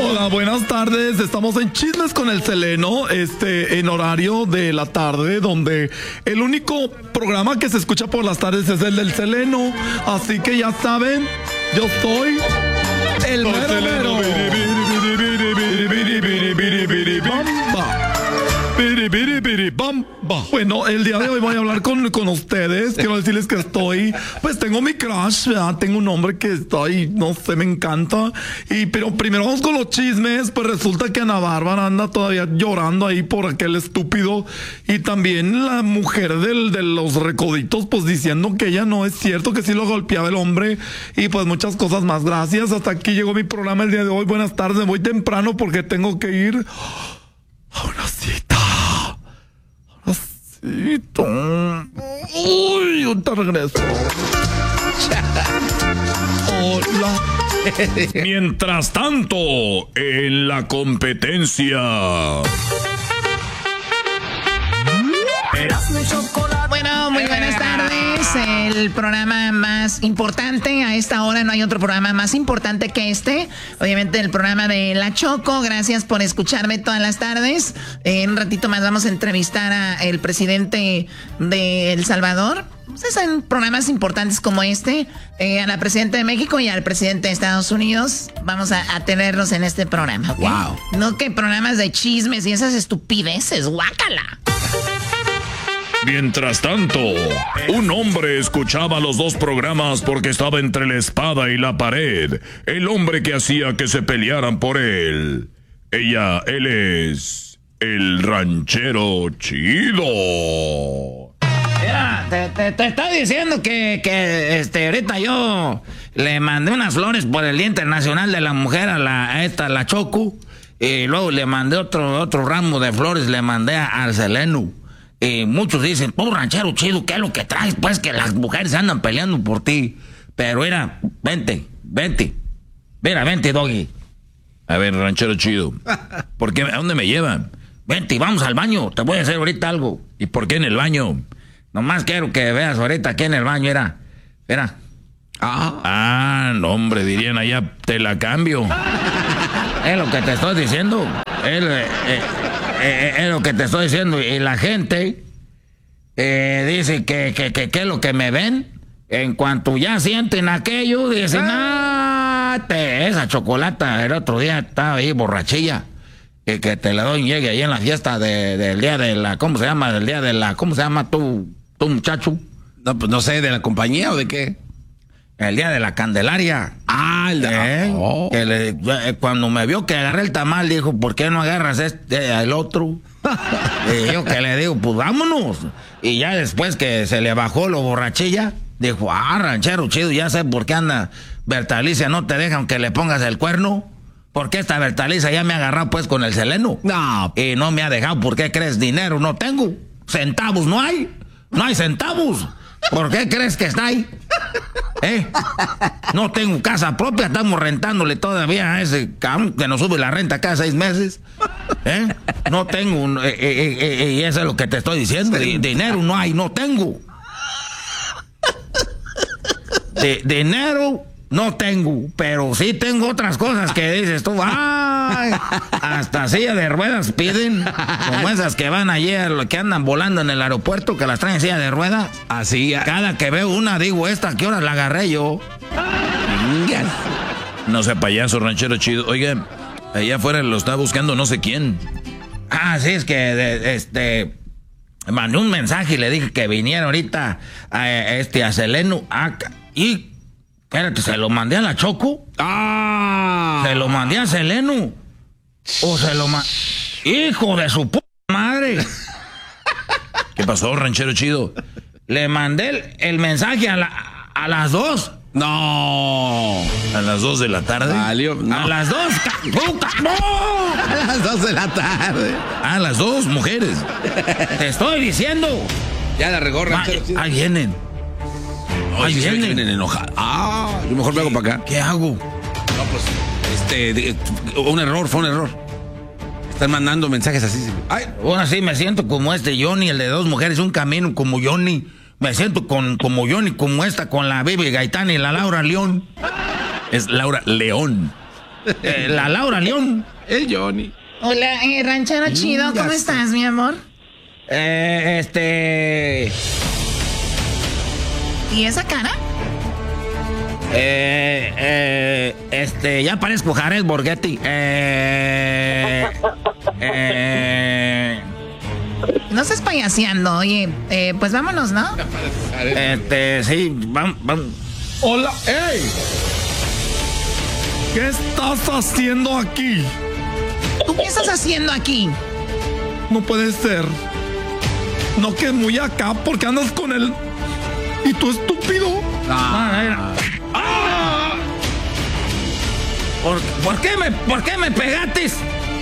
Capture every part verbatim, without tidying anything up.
Hola, buenas tardes. Estamos en Chismes con el Seleno, este, en horario de la tarde, donde el único programa que se escucha por las tardes es el del Seleno. Así que ya saben, yo soy el mero mero. Bueno, el día de hoy voy a hablar con, con ustedes. Quiero decirles que estoy, pues tengo mi crush, ¿verdad? Tengo un hombre que estoy, no sé, me encanta. Y pero primero vamos con los chismes. Pues resulta que Ana Bárbara anda todavía llorando ahí por aquel estúpido. Y también la mujer del, de los recoditos, pues diciendo que ella no es cierto, que sí lo golpeaba el hombre. Y pues muchas cosas más. Gracias. Hasta aquí llegó mi programa el día de hoy. Buenas tardes. Me voy temprano porque tengo que ir a una cita. Uy, ahorita regreso. Hola. Mientras tanto, en la competencia. Bueno, muy buenas tardes. El programa más importante a esta hora, no hay otro programa más importante que este. Obviamente el programa de La Choco. Gracias por escucharme todas las tardes. En un ratito más vamos a entrevistar al presidente de El Salvador. Ustedes en programas importantes como este, eh, a la presidenta de México y al presidente de Estados Unidos, vamos a, a tenerlos en este programa, ¿okay? Wow. No que programas de chismes y esas estupideces, guácala. Mientras tanto, un hombre escuchaba los dos programas porque estaba entre la espada y la pared. El hombre que hacía que se pelearan por él. Ella, él es el ranchero chido. Mira, te, te, te estoy diciendo que, que este, ahorita yo le mandé unas flores por el Día Internacional de la Mujer a, la, a esta, la Choco. Y luego le mandé otro, otro ramo de flores, le mandé a, al Seleno. Y muchos dicen, oh, ranchero chido, ¿qué es lo que traes? Pues que las mujeres andan peleando por ti. Pero mira, vente, vente. Mira, vente, Doggy. A ver, ranchero chido, ¿por qué? ¿A dónde me llevan? Vente, vamos al baño, te voy a hacer ahorita algo. ¿Y por qué en el baño? Nomás quiero que veas ahorita aquí en el baño, era. Mira. Ah, ah, no, hombre, dirían allá, te la cambio. Es lo que te estoy diciendo. Es, eh, eh, eh, es lo que te estoy diciendo. Y la gente eh, dice que, que, que, que es lo que me ven. En cuanto ya sienten aquello, dicen, ah, te, esa chocolata. El otro día estaba ahí borrachilla. Que, que te la doy y llegue ahí en la fiesta de, del día de la, ¿cómo se llama? Del día de la, ¿cómo se llama tu, tu muchacho? No, pues no sé, ¿de la compañía o de qué? El día de la Candelaria. Ah, el de... ¿Eh? Oh. Que le, cuando me vio que agarré el tamal, dijo, ¿por qué no agarras este, el otro? Y yo que le digo, pues vámonos. Y ya después que se le bajó lo borrachilla, dijo, ah, ranchero chido, ya sé por qué anda Bertalicia, no te dejan que le pongas el cuerno. Porque esta Bertalicia ya me ha agarrado pues con el Seleno. No. Y no me ha dejado, ¿por qué crees? Dinero no tengo. Centavos no hay. No hay centavos. ¿Por qué crees que está ahí? ¿Eh? No tengo casa propia, estamos rentándole todavía a ese cabrón que nos sube la renta cada seis meses. ¿Eh? No tengo, un, eh, eh, eh, y eso es lo que te estoy diciendo. D- dinero no hay, no tengo. De, dinero no tengo, pero sí tengo otras cosas que dices tú, ay, hasta silla de ruedas piden, como esas que van ayer, que andan volando en el aeropuerto, que las traen en silla de ruedas. Así. Cada que veo una, digo, esta, ¿qué hora la agarré yo? No sea payaso, ranchero chido. Oiga, allá afuera lo está buscando no sé quién. Ah, sí, es que, de, este, mandé un mensaje y le dije que viniera ahorita a, este, a Seleno, acá, y... Espérate, ¿se lo mandé a la Choco? ¡Ah! ¿Se lo mandé a Seleno? ¿O se lo mandé? ¡Hijo de su puta madre! ¿Qué pasó, ranchero chido? Le mandé el, el mensaje a, la, a las dos. ¡No! ¿A las dos de la tarde? Valió, no. A las dos. Ca- ¡No! A las dos de la tarde. Ah, las dos mujeres. Te estoy diciendo. Ya la regó, ranchero Ahí, chido. ahí vienen. Ay, ahí sí, vienen. vienen enojados. Ah, yo mejor me hago para acá. ¿Qué hago? No, pues, este, de- un error, fue un error. Están mandando mensajes así. Ay, Ahora sí me siento como este Johnny, el de dos mujeres, un camino como Johnny. Me siento con, como Johnny, como esta, con la Bibi Gaitán y la Laura León. Es Laura León. Eh, la Laura León. El Johnny. Hola, eh, ranchero chido, ¿cómo estás, mi amor? Eh, este... ¿Y esa cara? Eh, eh, este, ya parezco Jared Borghetti. Eh, eh, No estás payaseando, oye, eh, pues vámonos, ¿no? Este, sí, vamos, vamos. Hola, ey. ¿Qué estás haciendo aquí? ¿Tú qué estás haciendo aquí? No puede ser. No, que muy acá porque andas con él. ¿Y tú, estúpido? Ah, ah. ¿Por, por qué me, por qué me pegates?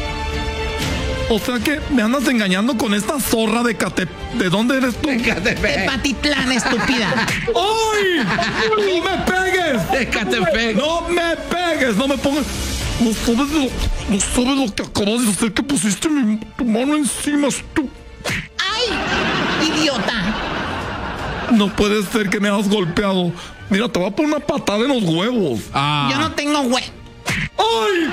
O sea que me andas engañando con esta zorra de Cate... ¿De dónde eres tú? De De Catepec. Patitlán, estúpida. ¡Ay! ¡No me pegues! De Catepec. ¡No me pegues! ¡No me pongas! No sabes lo, no sabes lo que acabas de hacer, que pusiste mi, tu mano encima, tú. ¡Ay! ¡Idiota! No puede ser que me hayas golpeado. Mira, te voy a poner una patada en los huevos. Ah. Yo no tengo hue... ¡Ay!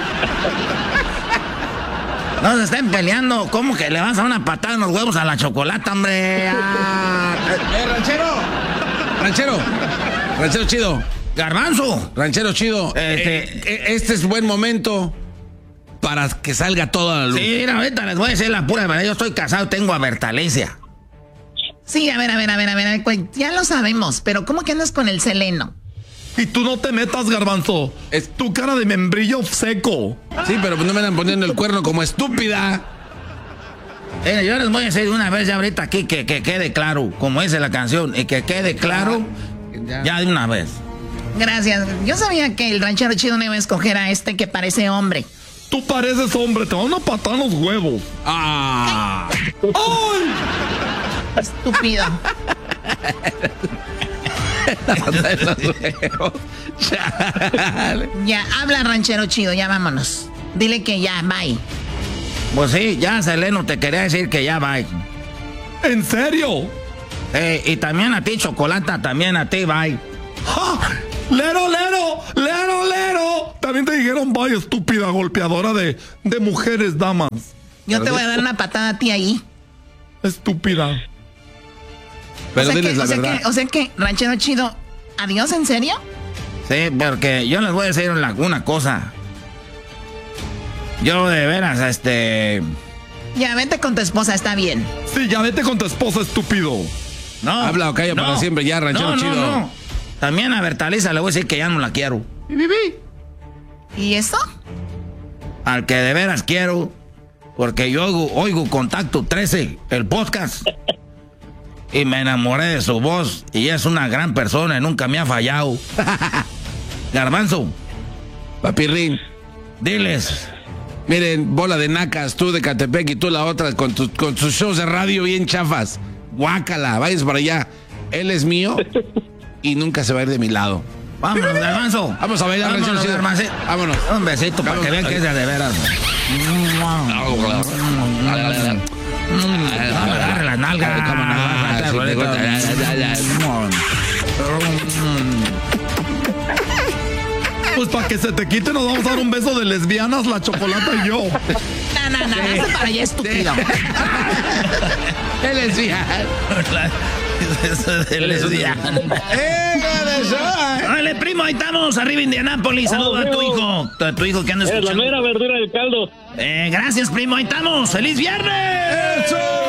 No se estén peleando. ¿Cómo que le vas a dar una patada en los huevos a la chocolata, hombre? Ah. ¡Eh, ranchero! ¡Ranchero! ¡Ranchero chido! ¡Garbanzo! ¡Ranchero chido! Este, eh, este es buen momento para que salga toda la luz. Sí, mira, ahorita les voy a decir la pura verdad. Yo estoy casado, tengo a Bertalencia. Sí, a ver, a ver, a ver, a ver, pues, ya lo sabemos, pero ¿cómo que andas con el Seleno? Y tú no te metas, Garbanzo. Es tu cara de membrillo seco. Sí, pero no me andan poniendo el cuerno como estúpida. Eh, yo les voy a decir una vez ya ahorita aquí que, que quede claro, como dice la canción, y que quede claro ya de una vez. Gracias. Yo sabía que el ranchero chido no iba a escoger a este que parece hombre. Tú pareces hombre, te van a patar en los huevos. ¡Ah! ¡Ay! Estúpido. Ya, habla ranchero chido, ya vámonos. Dile que ya, bye. Pues sí, ya Seleno te quería decir que ya bye. ¿En serio? Eh, y también a ti, Chocolata, también a ti, bye. ¡Ja! ¡Lero, lero! ¡Lero, lero! También te dijeron bye, estúpida golpeadora de, de mujeres, damas. Yo te voy a dar una patada a ti ahí. Estúpida. Pero o sea diles que, la o sea verdad. Que, o sea que, ranchero chido, ¿adiós, en serio? Sí, porque yo les voy a decir una, una cosa. Yo de veras, este... Ya, vete con tu esposa, está bien. Sí, ya vete con tu esposa, estúpido. No. Habla o calla para siempre, ya, ranchero no, chido. No, no. También a Bertaliza le voy a decir que ya no la quiero. ¿Y eso? Al que de veras quiero, porque yo oigo, oigo Contacto trece, el podcast, y me enamoré de su voz, y es una gran persona y nunca me ha fallado. Garbanzo. Papirrín. Diles. Miren, bola de nacas, tú de Catepec y tú la otra con, tu, con tus shows de radio bien chafas. Guácala, váyanse para allá. Él es mío y nunca se va a ir de mi lado. Vámonos, Garbanzo. Vamos a bailar. Vámonos, Garbanzo. Vámonos. Un besito para que vean que es de, de veras. Agarre las nalgas. Pues para que se te quite nos vamos a dar un beso de lesbianas, la Chocolata y yo. No, no, no, hazte para allá, estúpido. El lesbiano. El lesbiano. Dale, primo, ahí estamos, arriba Indianápolis. Saluda a tu hijo. A tu hijo que anda escuchando. Es la mera verdura del caldo. Eh, gracias, primo, ahí estamos. ¡Feliz viernes! ¡Eso!